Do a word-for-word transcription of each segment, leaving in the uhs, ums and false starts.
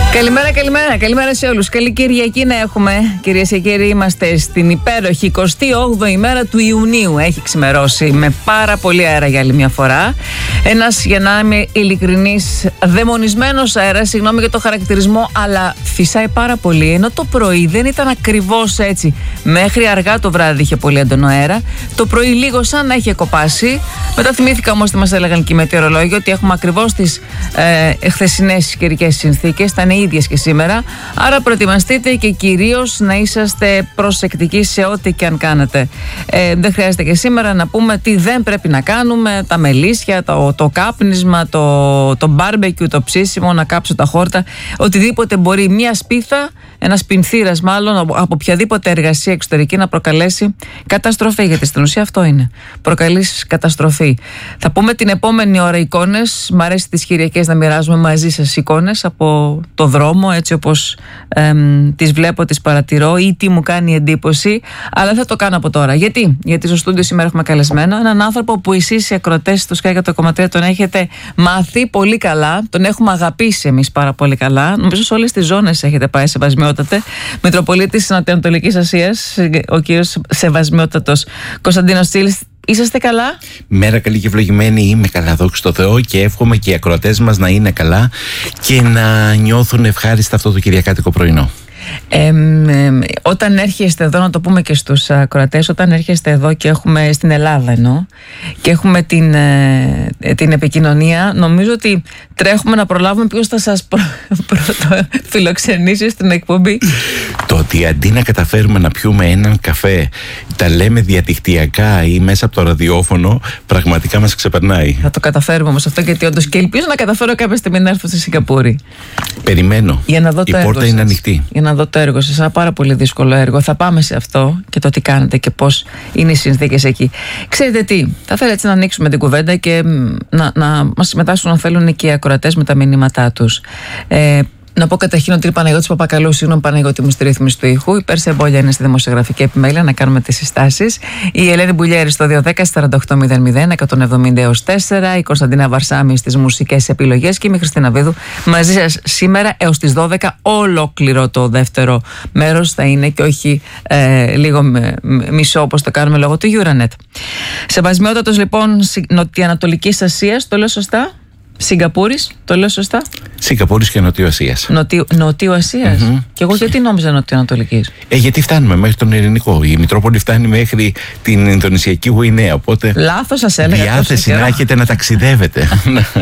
Καλημέρα, καλημέρα, καλημέρα σε όλους. Καλή Κυριακή να έχουμε. Κυρίες και κύριοι, είμαστε στην υπέροχη εικοστή όγδοη ημέρα του Ιουνίου. Έχει ξημερώσει με πάρα πολύ αέρα για άλλη μια φορά. Ένας, για να είμαι ειλικρινής, δαιμονισμένος αέρας, συγγνώμη για το χαρακτηρισμό, αλλά φυσάει πάρα πολύ. Ενώ το πρωί δεν ήταν ακριβώς έτσι. Μέχρι αργά το βράδυ είχε πολύ έντονο αέρα. Το πρωί λίγο σαν να είχε κοπάσει. Μετά θυμήθηκα όμως τι μας έλεγαν και οι μετεωρολόγοι, ότι έχουμε ακριβώς τις ε, χθεσινές καιρικές συνθήκες. Θα είναι ίδιες και σήμερα. Άρα προετοιμαστείτε και κυρίως να είσαστε προσεκτικοί σε ό,τι και αν κάνετε. Ε, δεν χρειάζεται και σήμερα να πούμε τι δεν πρέπει να κάνουμε. Τα μελίσια, το, το κάπνισμα, το, το μπάρμπεκιου, το ψήσιμο, να κάψω τα χόρτα. Οτιδήποτε μπορεί μια σπίθα, ένας πινθύρας μάλλον, από οποιαδήποτε εργασία εξωτερική να προκαλέσει καταστροφή. Γιατί στην ουσία αυτό είναι. Προκαλείς καταστροφή. Θα πούμε την επόμενη ώρα εικόνες. Μ' αρέσει τις Κυριακές να μοιράζουμε μαζί σας εικόνες από το δρόμο, έτσι όπως εμ, τις βλέπω, τις παρατηρώ ή τι μου κάνει εντύπωση. Αλλά θα το κάνω από τώρα. Γιατί, Γιατί στο στούντιο σήμερα έχουμε καλεσμένο έναν άνθρωπο που εσείς οι ακροατές του Sky εκατό κόμμα τρία τον έχετε μάθει πολύ καλά. Τον έχουμε αγαπήσει εμείς πάρα πολύ καλά. Νομίζω σε όλες τις ζώνες έχετε πάει, σεβασμιότατε. Μητροπολίτης της Νοτιοανατολικής Ασίας, ο κύριος σεβασμιότατος Κωνσταντίνος Τσίλης. Είσαστε καλά? Μέρα καλή και ευλογημένη, είμαι καλά, δόξα τω Θεώ, και εύχομαι και οι ακροατές μας να είναι καλά και να νιώθουν ευχάριστα αυτό το κυριακάτικο πρωινό. Ε, ε, όταν έρχεστε εδώ, να το πούμε και στους ακροατές, όταν έρχεστε εδώ και έχουμε στην Ελλάδα εννοώ, και έχουμε την, ε, την επικοινωνία, νομίζω ότι τρέχουμε να προλάβουμε ποιος θα σας προ, πρώτο φιλοξενήσει στην εκπομπή. Το ότι αντί να καταφέρουμε να πιούμε έναν καφέ, τα λέμε διαδικτυακά ή μέσα από το ραδιόφωνο, πραγματικά μας ξεπερνάει. Θα το καταφέρουμε όμως αυτό, γιατί όντως, και ελπίζω να καταφέρω κάποια στιγμή να έρθω στη Σιγκαπούρη. Περιμένω. Για να δω η το πόρτα είναι ανοιχτή. Για να δω το έργο σας. Ένα πάρα πολύ δύσκολο έργο. Θα πάμε σε αυτό και το τι κάνετε και πώς είναι οι συνθήκες εκεί. Ξέρετε τι, θα ήθελα έτσι να ανοίξουμε την κουβέντα και να, να μας συμμετάσχουν, αν θέλουν, και οι ακροατές με τα μηνύματά τους. Ε, Να πω καταρχήν ότι η Παναγιώτης Παπακαλού, συγγνώμη Παναγιώτη μου, στη ρύθμιση του ήχου. Η Πέρσια Μπόλια είναι στη δημοσιογραφική επιμέλεια, να κάνουμε τις συστάσεις. Η Ελένη Μπουλιέρη στο δύο δέκα σαράντα οκτώ μηδέν μηδέν εκατόν εβδομήντα έως τέσσερα. Η Κωνσταντίνα Βαρσάμι στις μουσικές επιλογές. Και η Χριστίνα Βίδου μαζί σας σήμερα έως τις δώδεκα. Ολόκληρο το δεύτερο μέρος θα είναι, και όχι ε, λίγο μισό όπως το κάνουμε λόγω του Euranet. Σεβασμιότατος λοιπόν Νοτιοανατολικής Ασίας, το λέω σωστά? Σιγκαπούρης, το λέω σωστά? Σιγκαπούρης και Νοτιού Ασίας. Νοτιού, Νοτιού Ασίας. Mm-hmm. Και εγώ γιατί νόμιζα Νοτιοανατολικής? Ε, γιατί φτάνουμε μέχρι τον Ειρηνικό. Η Μητρόπολη φτάνει μέχρι την Ινδονησιακή Γουινέα. Οπότε. Λάθος σας έλεγα. Διάθεση να έχετε να ταξιδεύετε.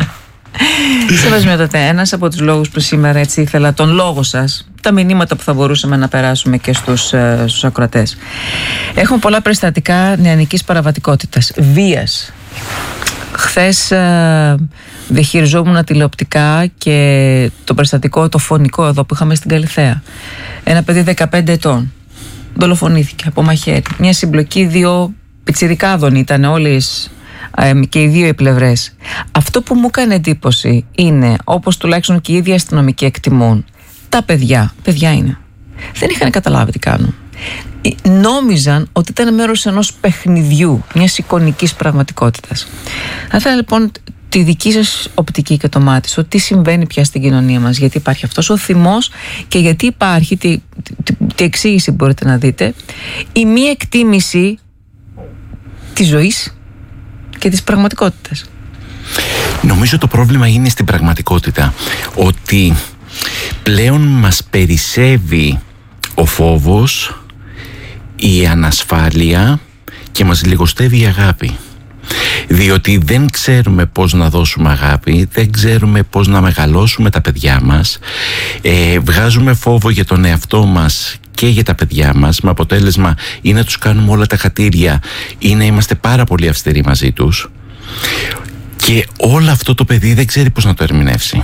Σεβασμιότατε, ένας από τους λόγους που σήμερα έτσι ήθελα, τον λόγο σας, τα μηνύματα που θα μπορούσαμε να περάσουμε και στους, ε, στους ακροατές. Έχουμε πολλά περιστατικά νεανικής παραβατικότητας, βίας. Χθες ε, διαχειριζόμουν τηλεοπτικά και το περιστατικό, το φωνικό εδώ που είχαμε στην Καλιθέα. Ένα παιδί δεκαπέντε ετών δολοφονήθηκε από μαχαίρι. Μια συμπλοκή δύο πιτσιρικάδων ήταν όλες ε, και οι δύο οι πλευρές. Αυτό που μου έκανε εντύπωση είναι, όπως τουλάχιστον και οι ίδιοι αστυνομικοί εκτιμούν, τα παιδιά, παιδιά είναι, δεν είχαν καταλάβει τι κάνουν. Νόμιζαν ότι ήταν μέρος ενός παιχνιδιού, μιας εικονικής πραγματικότητας. Θα ήθελα λοιπόν τη δική σας οπτική και το μάτι στο τι συμβαίνει πια στην κοινωνία μας, γιατί υπάρχει αυτός ο θυμός και γιατί υπάρχει, τι, τι, τι εξήγηση μπορείτε να δείτε, η μη εκτίμηση της ζωής και της πραγματικότητας. Νομίζω το πρόβλημα είναι στην πραγματικότητα, ότι πλέον μας περισσεύει ο φόβος, η ανασφάλεια, και μας λιγοστεύει η αγάπη. Διότι δεν ξέρουμε πώς να δώσουμε αγάπη, δεν ξέρουμε πώς να μεγαλώσουμε τα παιδιά μας, ε, βγάζουμε φόβο για τον εαυτό μας και για τα παιδιά μας, με αποτέλεσμα ή να τους κάνουμε όλα τα χατήρια ή να είμαστε πάρα πολύ αυστηροί μαζί τους, και όλο αυτό το παιδί δεν ξέρει πώς να το ερμηνεύσει.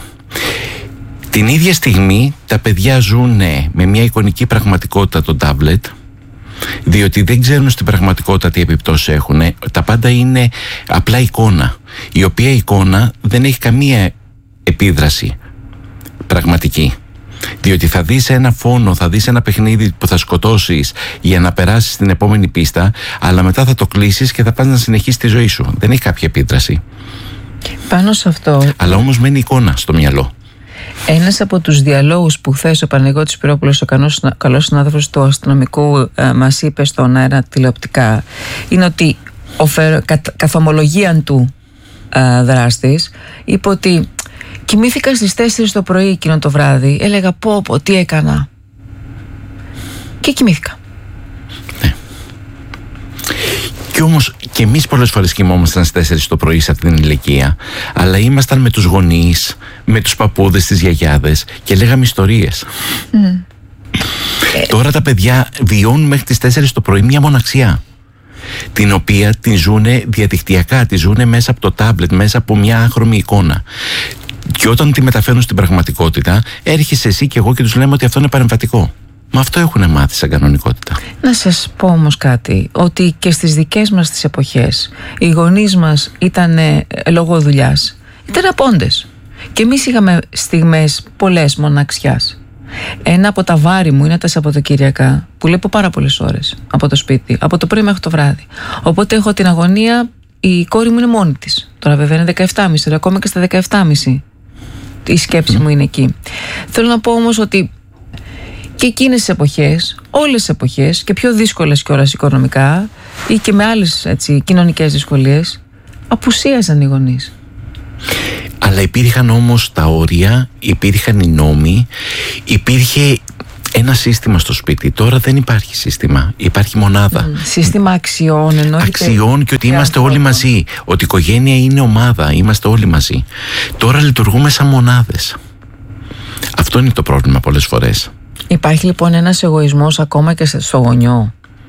Την ίδια στιγμή τα παιδιά ζουν με μια εικονική πραγματικότητα, το τάμπλετ, διότι δεν ξέρουν στην πραγματικότητα τι επιπτώσεις έχουν. Τα πάντα είναι απλά εικόνα, η οποία εικόνα δεν έχει καμία επίδραση πραγματική. Διότι θα δεις ένα φόνο, θα δεις ένα παιχνίδι που θα σκοτώσεις για να περάσεις στην επόμενη πίστα, αλλά μετά θα το κλείσεις και θα πας να συνεχίσεις τη ζωή σου. Δεν έχει κάποια επίδραση. Πάνω σε αυτό. Αλλά όμως μένει εικόνα στο μυαλό. Ένας από τους διαλόγους που χθες ο Παναγιώτης Σπυρόπουλος, ο καλός συνάδελφος του αστυνομικού, ε, μας είπε στον αέρα τηλεοπτικά, είναι ότι ο φε, κα, καθ' ομολογίαν του ε, δράστης είπε ότι κοιμήθηκα στις τέσσερις το πρωί εκείνο το βράδυ, έλεγα πω πω τι έκανα και κοιμήθηκα. Ναι. Κι όμως και εμείς πολλές φορές κοιμόμασταν στις τέσσερις το πρωί σε αυτήν την ηλικία, αλλά ήμασταν με τους γονείς, με τους παππούδες, τις γιαγιάδες και λέγαμε ιστορίες. Mm. Τώρα τα παιδιά βιώνουν μέχρι τις τέσσερις το πρωί μια μοναξιά, την οποία την ζουνε διαδικτυακά, τη ζουνε μέσα από το τάμπλετ, μέσα από μια άχρωμη εικόνα. Και όταν τη μεταφέρουν στην πραγματικότητα, έρχεσαι εσύ και εγώ και τους λέμε ότι αυτό είναι παρεμβατικό. Μα αυτό έχουν μάθει σαν κανονικότητα. Να σας πω όμως κάτι, ότι και στις δικές μας τις εποχές οι γονείς μας ήταν ε, λόγω δουλειάς, ήταν απόντες. Και εμείς είχαμε στιγμές πολλές μοναξιάς. Ένα από τα βάρη μου είναι τα Σαββατοκυριακά, που λείπω πάρα πολλές ώρες από το σπίτι, από το πρωί μέχρι το βράδυ. Οπότε έχω την αγωνία, η κόρη μου είναι μόνη της. Τώρα βέβαια είναι δεκαεπτά και μισή, ακόμα και στα δεκαεπτά και μισή η σκέψη mm. μου είναι εκεί. Θέλω να πω όμως ότι και εκείνες τις εποχές, όλες τις εποχές και πιο δύσκολες κιόλας οικονομικά ή και με άλλες έτσι, κοινωνικές δυσκολίες, απουσίαζαν οι γονείς. Αλλά υπήρχαν όμως τα όρια, υπήρχαν οι νόμοι, υπήρχε ένα σύστημα στο σπίτι. Τώρα δεν υπάρχει σύστημα, υπάρχει μονάδα. Mm, σύστημα αξιών, εννοείται. Αξιών και ότι είμαστε όλοι μαζί. Ότι η οικογένεια είναι ομάδα, είμαστε όλοι μαζί. Τώρα λειτουργούμε σαν μονάδες. Αυτό είναι το πρόβλημα πολλές φορές. Υπάρχει λοιπόν ένας εγωισμός ακόμα και στο γονιό.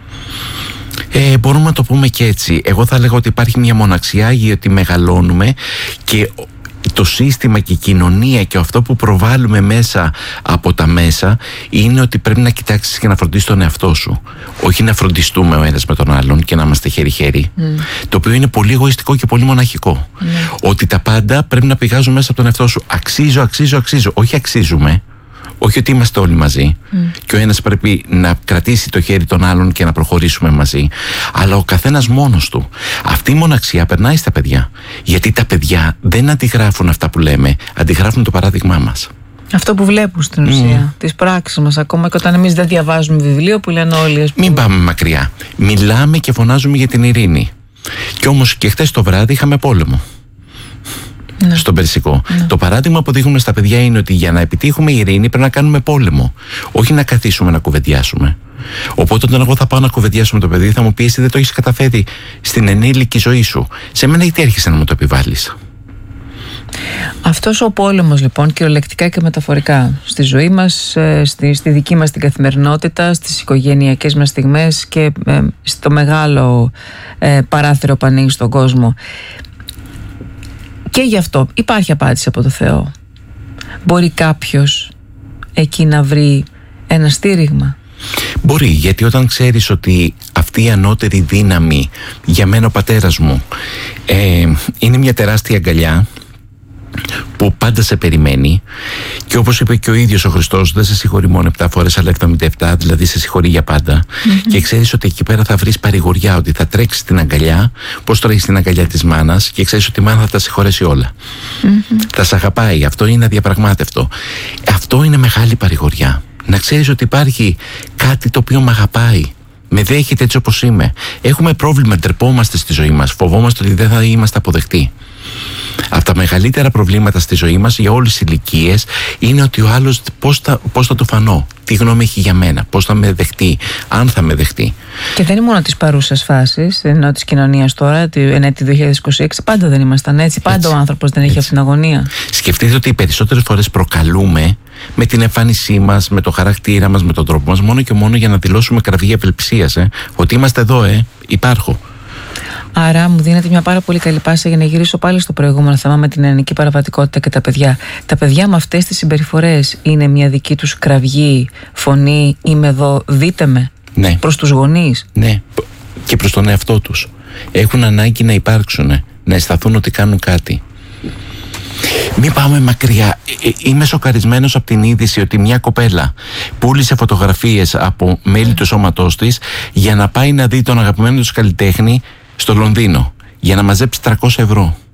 Ε, μπορούμε να το πούμε και έτσι. Εγώ θα λέγω ότι υπάρχει μια μοναξιά γιατί μεγαλώνουμε και το σύστημα και η κοινωνία και αυτό που προβάλλουμε μέσα από τα μέσα είναι ότι πρέπει να κοιτάξεις και να φροντίσεις τον εαυτό σου. Όχι να φροντιστούμε ο ένας με τον άλλον και να είμαστε χέρι-χέρι. Mm. Το οποίο είναι πολύ εγωιστικό και πολύ μοναχικό. Mm. Ότι τα πάντα πρέπει να πηγάζουν μέσα από τον εαυτό σου. Αξίζω, αξίζω, αξίζω. Όχι αξίζουμε. Όχι ότι είμαστε όλοι μαζί mm. και ο ένας πρέπει να κρατήσει το χέρι των άλλων και να προχωρήσουμε μαζί, αλλά ο καθένας μόνος του. Αυτή η μοναξιά περνάει στα παιδιά, γιατί τα παιδιά δεν αντιγράφουν αυτά που λέμε, αντιγράφουν το παράδειγμά μας. Αυτό που βλέπουν στην ουσία, mm. τις πράξεις μας, ακόμα και όταν εμείς δεν διαβάζουμε βιβλίο που λένε όλοι, ας πούμε. Μην πάμε μακριά. Μιλάμε και φωνάζουμε για την ειρήνη. Και όμως και χτες το βράδυ είχαμε πόλεμο. Ναι. Στον Περσικό. Ναι. Το παράδειγμα που δείχνουμε στα παιδιά είναι ότι για να επιτύχουμε ειρήνη πρέπει να κάνουμε πόλεμο. Όχι να καθίσουμε να κουβεντιάσουμε. Οπότε όταν εγώ θα πάω να κουβεντιάσω με το παιδί, θα μου πει: εσύ δεν το έχεις καταφέρει στην ενήλικη ζωή σου. Σε μένα γιατί έρχεσαι να μου το επιβάλλεις? Αυτός ο πόλεμος λοιπόν, κυριολεκτικά και μεταφορικά, στη ζωή μας, στη, στη δική μας την καθημερινότητα, στις οικογενειακές μας στιγμές και ε, στο μεγάλο ε, παράθυρο που ανοίγει στον κόσμο. Και γι' αυτό υπάρχει απάντηση από το Θεό. Μπορεί κάποιος εκεί να βρει ένα στήριγμα? Μπορεί, γιατί όταν ξέρεις ότι αυτή η ανώτερη δύναμη, για μένα ο πατέρας μου, ε, είναι μια τεράστια αγκαλιά που πάντα σε περιμένει, και όπως είπε και ο ίδιος ο Χριστός, δεν σε συγχωρεί μόνο επτά φορές αλλά εβδομήντα επτά, δηλαδή σε συγχωρεί για πάντα. Mm-hmm. Και ξέρεις ότι εκεί πέρα θα βρεις παρηγοριά, ότι θα τρέξεις την αγκαλιά, πώς τρέχεις την αγκαλιά της μάνας, και ξέρεις ότι η μάνα θα τα συγχωρέσει όλα. Mm-hmm. Θα σε αγαπάει, αυτό είναι αδιαπραγμάτευτο. Αυτό είναι μεγάλη παρηγοριά. Να ξέρεις ότι υπάρχει κάτι το οποίο με αγαπάει, με δέχεται έτσι όπως είμαι. Έχουμε πρόβλημα, ντρεπόμαστε στη ζωή μας, φοβόμαστε ότι δεν θα είμαστε αποδεκτοί. Από τα μεγαλύτερα προβλήματα στη ζωή μας για όλες τις ηλικίες είναι ότι ο άλλος πώς θα, πώς θα το φανώ, τι γνώμη έχει για μένα, πώς θα με δεχτεί, αν θα με δεχτεί. Και δεν είναι μόνο της παρούσας φάσης, ενώ της κοινωνίας τώρα, εν έτη δύο χιλιάδες είκοσι έξι, πάντα δεν ήμασταν έτσι, πάντα έτσι, ο άνθρωπος δεν έχει αυτήν την αγωνία. Σκεφτείτε ότι οι περισσότερες φορές προκαλούμε με την εμφάνισή μας, με το χαρακτήρα μας, με τον τρόπο μας, μόνο και μόνο για να δηλώσουμε κραυγή ευελιξίας, ε, ότι είμαστε εδώ, ε, υπάρχω. Άρα μου δίνεται μια πάρα πολύ καλή πάσα για να γυρίσω πάλι στο προηγούμενο θέμα με την ελληνική παραβατικότητα και τα παιδιά. Τα παιδιά με αυτές τις συμπεριφορές είναι μια δική τους κραυγή, φωνή, είμαι εδώ, δείτε με, ναι, προς τους γονείς. Ναι, και προς τον εαυτό τους. Έχουν ανάγκη να υπάρξουν, να αισθανθούν ότι κάνουν κάτι. Μην πάμε μακριά. Είμαι σοκαρισμένος από την είδηση ότι μια κοπέλα πούλησε φωτογραφίες από μέλη του σώματός της για να πάει να δει τον αγαπημένο τους καλλιτέχνη στο Λονδίνο, για να μαζέψει τριακόσια ευρώ.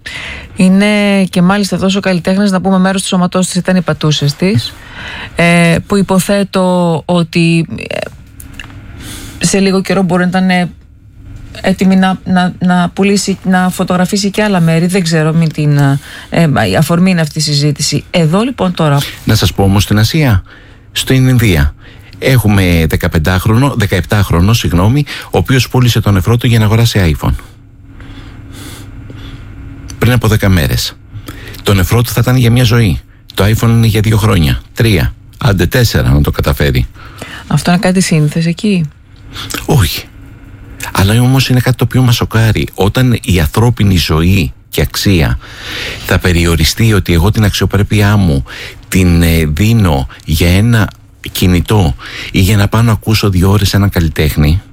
Είναι και μάλιστα τόσο καλλιτέχνης, να πούμε, μέρος του σώματός της ήταν οι πατούσες της, ε, που υποθέτω ότι σε λίγο καιρό μπορεί να ήταν έτοιμη να, να, να πουλήσει, να φωτογραφίσει και άλλα μέρη. Δεν ξέρω, μην την ε, η αφορμή είναι αυτή η συζήτηση. Εδώ λοιπόν τώρα. Να σας πω όμως, στην Ασία, στην Ινδία, έχουμε δεκαπεντάχρονο, δεκαεπτάχρονο, συγγνώμη, ο οποίος πούλησε τον νεφρό του για να αγοράσει iPhone. Πριν από δέκα μέρες. Το νεφρό του θα ήταν για μια ζωή. Το iPhone είναι για δύο χρόνια, τρία, άντε τέσσερα να το καταφέρει. Αυτό είναι κάτι σύνθεση εκεί? Όχι. Αλλά όμως είναι κάτι το οποίο μας σοκάρει. Όταν η ανθρώπινη ζωή και αξία θα περιοριστεί, ότι εγώ την αξιοπρέπειά μου την ε, δίνω για ένα κινητό ή για να πάω να ακούσω δύο ώρες έναν καλλιτέχνη,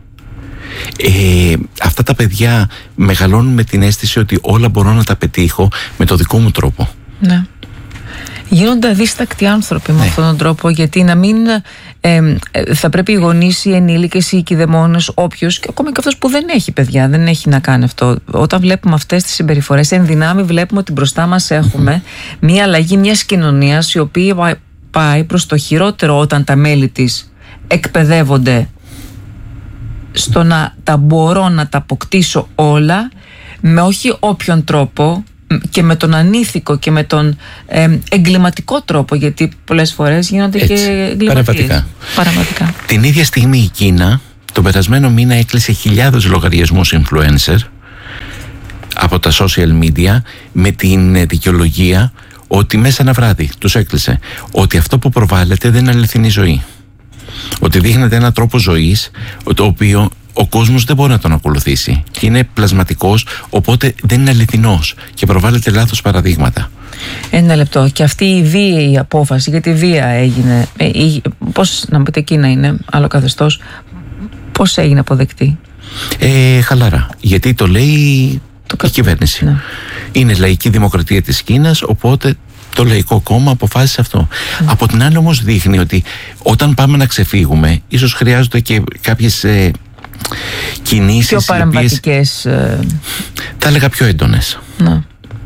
ε, αυτά τα παιδιά μεγαλώνουν με την αίσθηση ότι όλα μπορώ να τα πετύχω με το δικό μου τρόπο. Ναι. Γίνονται αδίστακτοι άνθρωποι με ναι. αυτόν τον τρόπο, γιατί να μην ε, ε, θα πρέπει οι γονείς, οι ενήλικες, οι οικειδαιμόνες, όποιος, και ακόμα και αυτός που δεν έχει παιδιά, δεν έχει να κάνει αυτό. Όταν βλέπουμε αυτές τις συμπεριφορές, εν δυνάμει βλέπουμε ότι μπροστά μας έχουμε mm-hmm. μια αλλαγή μιας κοινωνίας, η οποία πάει προς το χειρότερο όταν τα μέλη της εκπαιδεύονται στο να τα μπορώ να τα αποκτήσω όλα, με όχι όποιον τρόπο, και με τον ανήθικο και με τον ε, εγκληματικό τρόπο, γιατί πολλές φορές γίνονται έτσι, και εγκληματίες. Παραβατικά. Την ίδια στιγμή η Κίνα τον περασμένο μήνα έκλεισε χιλιάδες λογαριασμούς influencer από τα social media με την δικαιολογία ότι μέσα ένα βράδυ τους έκλεισε ότι αυτό που προβάλλεται δεν είναι αληθινή ζωή, ότι δείχνεται ένα τρόπο ζωής το οποίο ο κόσμος δεν μπορεί να τον ακολουθήσει και είναι πλασματικός, οπότε δεν είναι αληθινός και προβάλλεται λάθος παραδείγματα. Ένα λεπτό. Και αυτή η βίαιη απόφαση, γιατί βία έγινε, ε, πώς να μου πείτε, Κίνα είναι άλλο καθεστώς, πώς έγινε αποδεκτή? Ε, χαλαρά, γιατί το λέει το η κα... κυβέρνηση. Ναι. Είναι λαϊκή δημοκρατία της Κίνας, οπότε το Λαϊκό Κόμμα αποφάσισε αυτό. Mm. Από την άλλη όμως δείχνει ότι όταν πάμε να ξεφύγουμε, ίσως χρειάζονται και κάποιες ε, κινήσεις πιο παρεμβατικές, ε... θα έλεγα πιο έντονες. Ναι.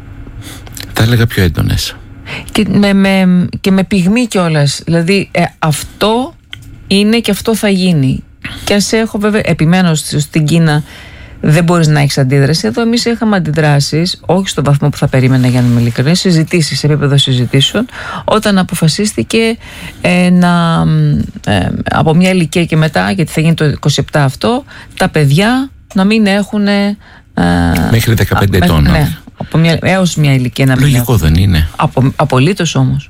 Θα έλεγα πιο έντονες. Και με, με, και με πυγμή κιόλας. Δηλαδή ε, αυτό είναι και αυτό θα γίνει. Και ας έχω, βέβαια, επιμένω στην Κίνα δεν μπορείς να έχεις αντίδραση. Εδώ εμείς είχαμε αντιδράσεις, όχι στον βαθμό που θα περίμενα, για να είμαι ειλικρινής, συζητήσεις σε επίπεδο συζητήσεων, όταν αποφασίστηκε ε, να, ε, από μια ηλικία και μετά, γιατί θα γίνει το είκοσι επτά αυτό, τα παιδιά να μην έχουν ε, μέχρι δεκαπέντε ετών. Ναι, από μια, έως μια ηλικία να μην. Λογικό έχουν. Δεν είναι? Απο, απολύτως όμως.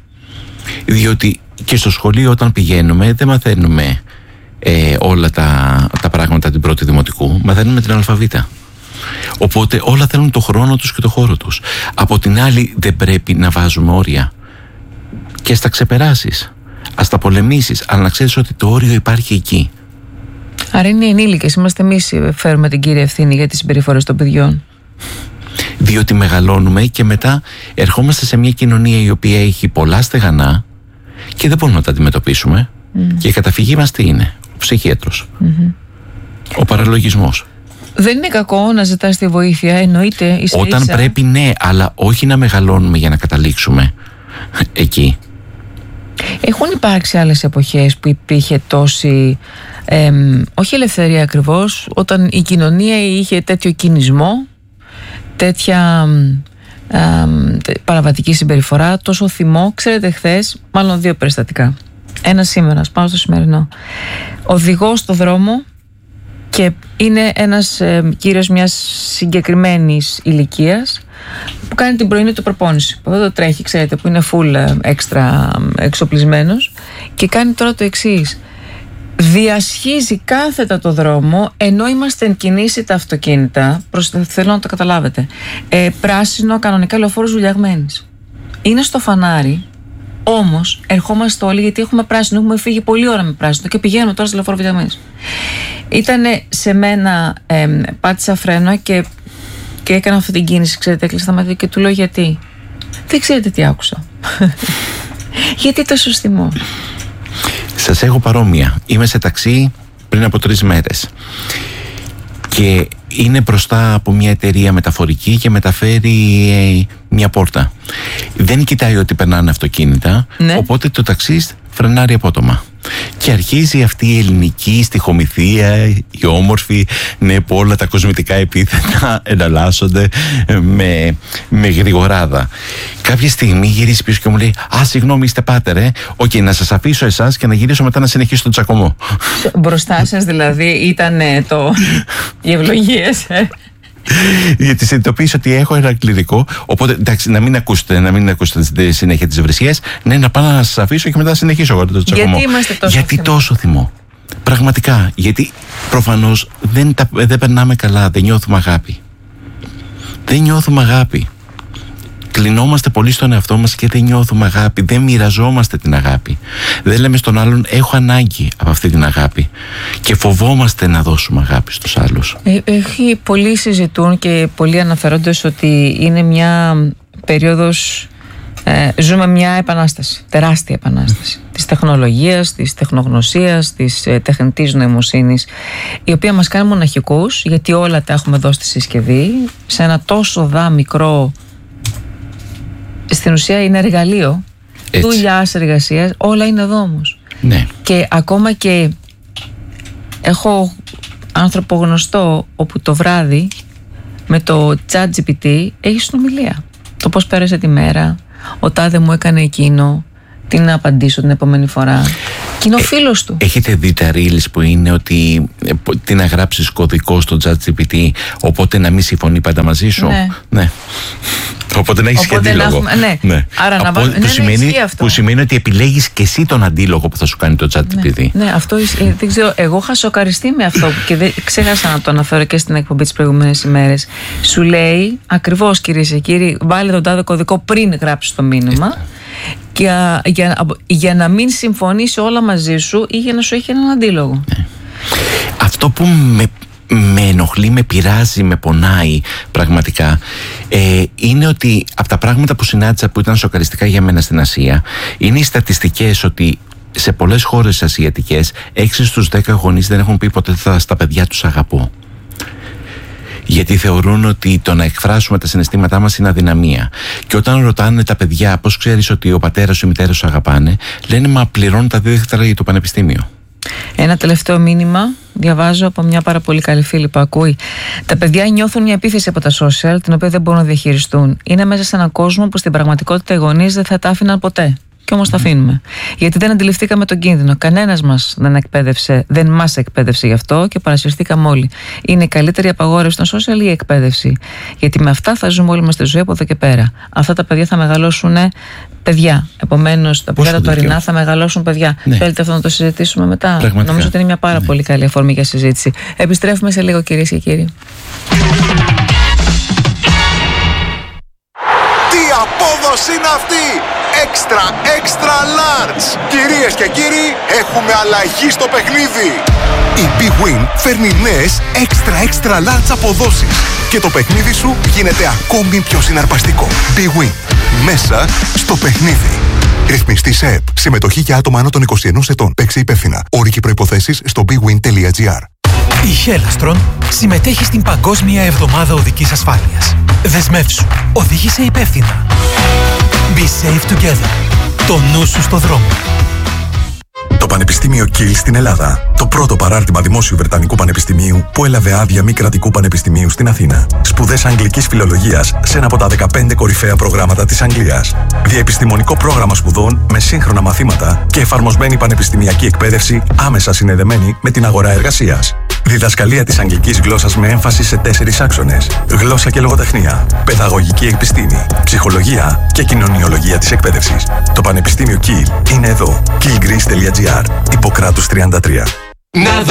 Διότι και στο σχολείο όταν πηγαίνουμε δεν μαθαίνουμε Ε, όλα τα, τα πράγματα την πρώτη δημοτικού, μαθαίνουμε την αλφαβήτα. Οπότε όλα θέλουν το χρόνο τους και το χώρο τους. Από την άλλη δεν πρέπει να βάζουμε όρια. Και ας τα ξεπεράσεις, ας τα πολεμήσεις, αλλά να ξέρεις ότι το όριο υπάρχει εκεί. Άρα είναι οι ενήλικες, είμαστε εμείς φέρουμε την κύρια ευθύνη για τις συμπεριφορές των παιδιών. Διότι μεγαλώνουμε και μετά ερχόμαστε σε μια κοινωνία η οποία έχει πολλά στεγανά και δεν μπορούμε να τα αντιμετωπίσουμε. Mm. Και η καταφυγή μας τι είναι? Ο ψυχίατρος. Mm-hmm. Ο παραλογισμός. Δεν είναι κακό να ζητάς τη βοήθεια, εννοείται, ίσα όταν ίσα. Πρέπει, ναι, αλλά όχι να μεγαλώνουμε για να καταλήξουμε εκεί. Έχουν υπάρξει άλλες εποχές που υπήρχε τόση ε, όχι ελευθερία ακριβώς, όταν η κοινωνία είχε τέτοιο κινησμό, τέτοια ε, ε, παραβατική συμπεριφορά, τόσο θυμό? Ξέρετε, χθες, μάλλον δύο περιστατικά. Ένα σήμερα, ας πάω στο σημερινό. Οδηγώ στο δρόμο και είναι ένας ε, κύριος μιας συγκεκριμένης ηλικίας που κάνει την πρωινή του προπόνηση. Που εδώ το τρέχει, ξέρετε, που είναι full έξτρα εξοπλισμένος, και κάνει τώρα το εξής. Διασχίζει κάθετα το δρόμο ενώ είμαστε εν κινήσει τα αυτοκίνητα. Προς, θέλω να το καταλάβετε. Ε, πράσινο, κανονικά, λεωφόρος βουλιαγμένης. Είναι στο φανάρι. Όμως ερχόμαστε όλοι, γιατί έχουμε πράσινο, έχουμε φύγει πολλή ώρα με πράσινο και πηγαίνουμε τώρα στο λεωφόρο βουλιαγμένης. Ήτανε σε μένα, ε, πάτησα φρένο και, και έκανα αυτή την κίνηση, ξέρετε, έκλεισα τα μάτια και του λέω γιατί. Δεν ξέρετε τι άκουσα. Γιατί τόσο θυμό? Σας έχω παρόμοια. Είμαι σε ταξί πριν από τρεις μέρες. και είναι μπροστά από μια εταιρεία μεταφορική και μεταφέρει ε, μια πόρτα. Δεν κοιτάει ότι περνάνε αυτοκίνητα, ναι. Οπότε το ταξί φρενάρει απότομα. Και αρχίζει αυτή η ελληνική στιχομυθία, η όμορφη, ναι, που όλα τα κοσμητικά επίθετα εναλλάσσονται με, με γρηγοράδα. Κάποια στιγμή γυρίζει πίσω και μου λέει: Α, συγγνώμη, είστε πάτερ, ε. Οκ, okay, να σας αφήσω εσάς και να γυρίσω μετά να συνεχίσω τον τσακωμό. Μπροστά σας δηλαδή ήταν το... οι ευλογίες, ε. Γιατί συνειδητοποίησα ότι έχω ένα κληρικό. Οπότε εντάξει, να μην ακούσετε, να μην ακούσετε τη συνέχεια της βρυσιές. Ναι, να πάω να σας αφήσω και μετά να συνεχίσω εγώ το τσακωμό. Γιατί είμαστε τόσο Γιατί θυμό. τόσο θυμό. Πραγματικά. Γιατί προφανώς δεν, τα, δεν περνάμε καλά. Δεν νιώθουμε αγάπη. Δεν νιώθουμε αγάπη. Κλεινόμαστε πολύ στον εαυτό μας και δεν νιώθουμε αγάπη. Δεν μοιραζόμαστε την αγάπη. Δεν λέμε στον άλλον: έχω ανάγκη από αυτή την αγάπη. Και φοβόμαστε να δώσουμε αγάπη στους άλλους. Ε, έχει, πολλοί συζητούν και πολλοί αναφέρονται ότι είναι μια περίοδος. Ε, ζούμε μια επανάσταση, τεράστια επανάσταση της τεχνολογίας, της τεχνογνωσίας, της ε, τεχνητής νοημοσύνης, η οποία μας κάνει μοναχικούς, γιατί όλα τα έχουμε δώσει στη συσκευή σε ένα τόσο δά μικρό. Στην ουσία είναι εργαλείο δουλειάς, εργασίας, όλα είναι εδώ όμως. Ναι. Και ακόμα και έχω άνθρωπο γνωστό όπου το βράδυ με το ChatGPT έχει συνομιλία. Το πώς πέρασε τη μέρα, ο τάδε μου έκανε εκείνο, τι να απαντήσω την επόμενη φορά. Και είναι ο φίλος του. Έχετε δει τα reels που είναι ότι τι να γράψεις κωδικό στο ChatGPT, οπότε να μην συμφωνεί πάντα μαζί σου. Ναι. Ναι. Οπότε να έχεις και αντίλογο. Έχουμε, ναι. Ναι. Άρα Από, να βάλουμε. Που, ναι, σημαίνει, ναι, που σημαίνει ότι επιλέγεις και εσύ τον αντίλογο που θα σου κάνει το ChatGPT. Ναι, ναι, αυτό ε, δεν ξέρω. Εγώ είχα σοκαριστεί με αυτό και δεν, ξέχασα να το αναφέρω και στην εκπομπή τις προηγούμενες ημέρες. Σου λέει ακριβώς, κυρίες και κύριοι, βάλε τον τάδε κωδικό πριν γράψεις το μήνυμα. Για, για, για να μην συμφωνήσει όλα μαζί σου ή για να σου έχει έναν αντίλογο. Ναι. Αυτό που με, με ενοχλεί, με πειράζει, με πονάει πραγματικά ε, είναι ότι από τα πράγματα που συνάντησα που ήταν σοκαριστικά για μένα στην Ασία είναι οι στατιστικές ότι σε πολλές χώρες ασιατικές έξι στους δέκα γονείς δεν έχουν πει ποτέ στα παιδιά τους αγαπώ. Γιατί θεωρούν ότι το να εκφράσουμε τα συναισθήματά μας είναι αδυναμία. Και όταν ρωτάνε τα παιδιά πώς ξέρεις ότι ο πατέρας σου ή η μητέρα σου αγαπάνε, λένε μα πληρώνουν τα δίδακτρα για το πανεπιστήμιο. Ένα τελευταίο μήνυμα διαβάζω από μια πάρα πολύ καλή φίλη που ακούει. Τα παιδιά νιώθουν μια επίθεση από τα social, την οποία δεν μπορούν να διαχειριστούν. Είναι μέσα σε έναν κόσμο που στην πραγματικότητα οι γονείς δεν θα τα άφηναν ποτέ. Και όμως τα αφήνουμε. Γιατί δεν αντιληφθήκαμε τον κίνδυνο. Κανένας μας δεν εκπαίδευσε, δεν μας εκπαίδευσε γι' αυτό και παρασυρθήκαμε όλοι. Είναι η καλύτερη απαγόρευση των social ή η εκπαίδευση. Γιατί με αυτά θα ζούμε όλοι μας τη ζωή από εδώ και πέρα. Αυτά τα παιδιά θα μεγαλώσουν παιδιά. Επομένως, τα παιδιά τα τωρινά θα μεγαλώσουν παιδιά. Ναι. Θέλετε αυτό να το συζητήσουμε μετά? Πραγματικά. Νομίζω ότι είναι μια πάρα ναι. πολύ καλή αφορμή για συζήτηση. Επιστρέφουμε σε λίγο, κυρίες και κύριοι. Τι απόδοση είναι αυτή! Extra, extra large! Κυρίες και κύριοι, έχουμε αλλαγή στο παιχνίδι! Η Big Win φέρνει νέες extra, extra large αποδόσεις και το παιχνίδι σου γίνεται ακόμη πιο συναρπαστικό. Big Win. Μέσα στο παιχνίδι. Ρυθμιστή σε ΕΠ. Συμμετοχή για άτομα άνω των είκοσι ενός ετών. Παίξε υπεύθυνα. Όροι και προϋποθέσεις στο big win τελεία gr. Η Hellastron συμμετέχει στην Παγκόσμια Εβδομάδα Οδικής Ασφάλειας. Δεσμεύσου. Οδήγησε υπεύθυνα. Be safe together. Το νου σου στο δρόμο. Το Πανεπιστήμιο Kiel στην Ελλάδα. Το πρώτο παράρτημα δημόσιου Βρετανικού Πανεπιστημίου που έλαβε άδεια μη κρατικού πανεπιστημίου στην Αθήνα. Σπουδές αγγλικής φιλολογίας σε ένα από τα δεκαπέντε κορυφαία προγράμματα της Αγγλίας. Διαεπιστημονικό πρόγραμμα σπουδών με σύγχρονα μαθήματα και εφαρμοσμένη πανεπιστημιακή εκπαίδευση άμεσα συνδεδεμένη με την αγορά εργασίας. Διδασκαλία της αγγλικής γλώσσας με έμφαση σε τέσσερις άξονες. Γλώσσα και λογοτεχνία, παιδαγωγική επιστήμη, ψυχολογία και κοινωνιολογία της εκπαίδευσης. Το Πανεπιστήμιο Kiel είναι εδώ. kiel greece τελεία gr. Ιπποκράτους τριάντα τρία. Να